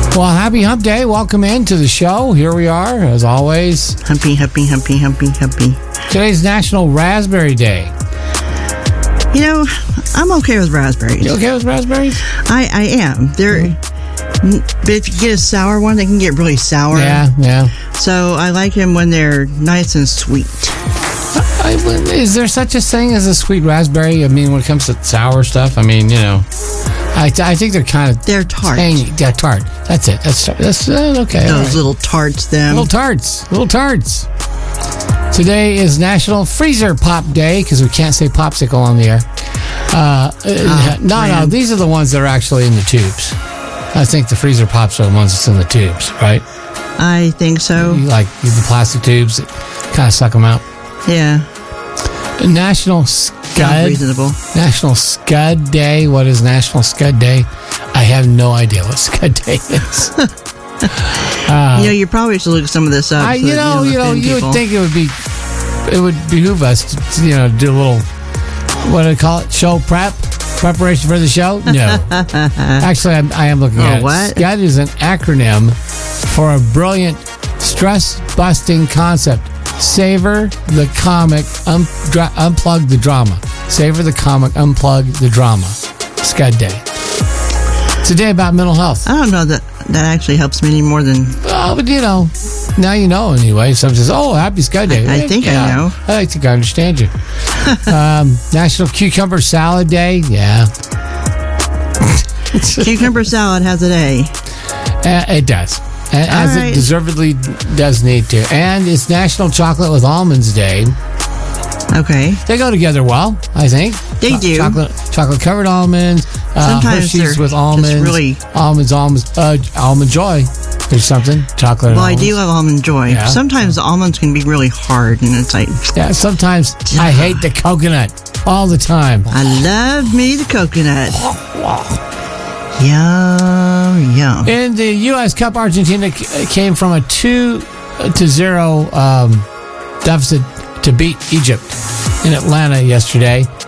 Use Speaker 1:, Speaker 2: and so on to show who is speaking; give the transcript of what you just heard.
Speaker 1: Well, happy Hump Day. Welcome into the show. Here we are, as always.
Speaker 2: Humpy.
Speaker 1: Today's National Raspberry Day.
Speaker 2: You know, I'm okay with raspberries.
Speaker 1: You okay with raspberries?
Speaker 2: I am. But if you get a sour one, they can get really sour.
Speaker 1: Yeah.
Speaker 2: So I like them when they're nice and sweet.
Speaker 1: Is there such a thing as a sweet raspberry? I mean, when it comes to sour stuff, I mean, you know, I think they're kind of...
Speaker 2: They're tart.
Speaker 1: Tangy. They're tart. That's it. That's okay.
Speaker 2: Those
Speaker 1: right.
Speaker 2: little tarts, them.
Speaker 1: Little tarts. Today is National Freezer Pop Day, because we can't say popsicle on the air. No, these are the ones that are actually in the tubes. I think the freezer pops are the ones that's in the tubes, right?
Speaker 2: I think so.
Speaker 1: You like the plastic tubes that kind of suck them out.
Speaker 2: Yeah.
Speaker 1: National Scud.
Speaker 2: Reasonable.
Speaker 1: National Scud Day. What is National Scud Day? I have no idea what Scud Day is.
Speaker 2: You probably should look some of this up.
Speaker 1: You would think it would behoove us to do a little, what do they call it? Show preparation for the show? No. Actually, I am looking at it.
Speaker 2: What?
Speaker 1: SCUD is an acronym for a brilliant, stress-busting concept. Savor the comic, unplug the drama. Savor the comic, unplug the drama. SCUD Day. It's a day about mental health.
Speaker 2: I don't know that actually helps me any more than...
Speaker 1: Well, but now you know anyway. Someone says, happy SCUD Day.
Speaker 2: I think I know.
Speaker 1: I think I understand you. National Cucumber Salad Day. Yeah.
Speaker 2: Cucumber salad has a day.
Speaker 1: It does. As
Speaker 2: right.
Speaker 1: It deservedly does need to. And it's National Chocolate with Almonds Day.
Speaker 2: Okay.
Speaker 1: They go together well, I think.
Speaker 2: They do.
Speaker 1: Chocolate covered almonds.
Speaker 2: Sometimes
Speaker 1: Hershey's with almonds.
Speaker 2: Really...
Speaker 1: Almond Joy. There's something. Chocolate.
Speaker 2: Well,
Speaker 1: almonds.
Speaker 2: I do love Almond Joy.
Speaker 1: Yeah.
Speaker 2: Sometimes the almonds can be really hard, and it's like...
Speaker 1: Yeah, sometimes I hate the coconut all the time.
Speaker 2: I love me the coconut. Yum.
Speaker 1: In the U.S. Cup, Argentina came from a 2-0 deficit to beat Egypt in Atlanta yesterday.